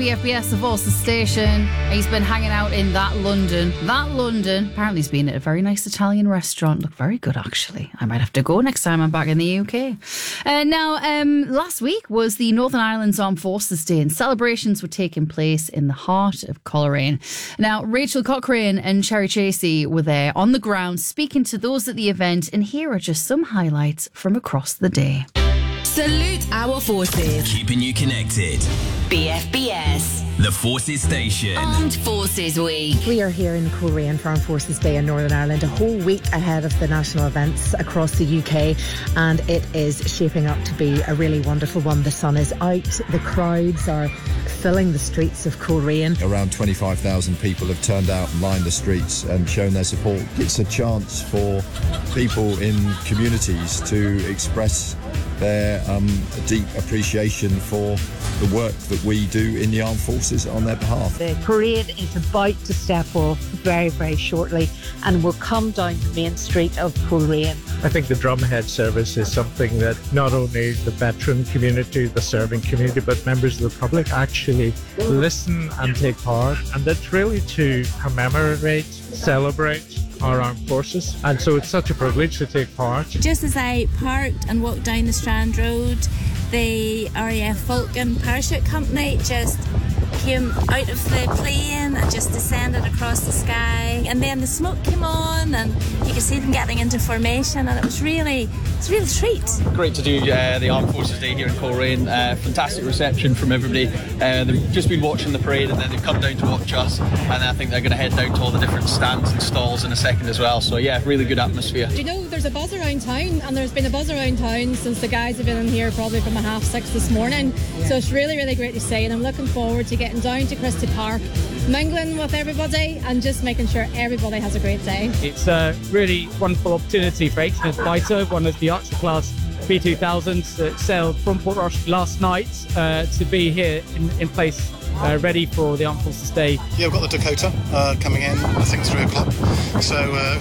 BFBS, the voice of the station. He's been hanging out in that London. Apparently he's been at a very nice Italian restaurant. Looked very good, actually. I might have to go next time I'm back in the UK. Last week was the Northern Ireland's Armed Forces Day, and celebrations were taking place in the heart of Coleraine. Now, Rachel Cochrane and Cherry Chasey were there on the ground speaking to those at the event, and here are just some highlights from across the day. Salute our forces. Keeping you connected. BFBS. The Forces Station. Armed Forces Week. We are here in Coleraine for Armed Forces Day in Northern Ireland, a whole week ahead of the national events across the UK, and it is shaping up to be a really wonderful one. The sun is out, the crowds are filling the streets of Coleraine. Around 25,000 people have turned out and lined the streets and shown their support. It's a chance for people in communities to express their deep appreciation for the work that we do in the armed forces on their behalf. The parade is about to step off very, very shortly and will come down the main street of Coleraine. I think the drumhead service is something that not only the veteran community, the serving community, but members of the public actually listen and take part. And that's really to commemorate, celebrate our armed forces. And so it's such a privilege to take part. Just as I parked and walked down the Strand Road, the RAF Falcon Parachute Company just came out of the plane and just descended across the sky, and then the smoke came on and you could see them getting into formation, and it's a real treat. Great to do the Armed Forces Day here in Coleraine. Fantastic reception from everybody. They've just been watching the parade and then they've come down to watch us, and I think they're going to head down to all the different stands and stalls in a second as well. So yeah, really good atmosphere. You know, there's a buzz around town, and there's been a buzz around town since the guys have been in here probably from 6:30 this morning. So it's really, really great to see, and I'm looking forward to getting down to Christie Park, mingling with everybody and just making sure everybody has a great day. It's a really wonderful opportunity for HMS Vito, one of the Archer class B2000s that sailed from Port Royal last night, to be here in place, ready for the Armed Forces Day. Yeah, we've got the Dakota coming in, I think 3 o'clock. So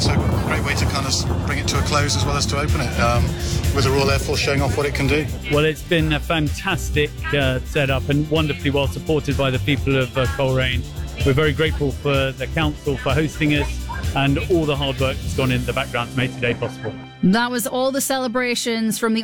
a great way to kind of bring it to a close as well as to open it, with the Royal Air Force showing off what it can do. Well, it's been a fantastic setup and wonderfully well supported by the people of Coleraine. We're very grateful for the council for hosting us and all the hard work that's gone in the background to make today possible. That was all the celebrations from the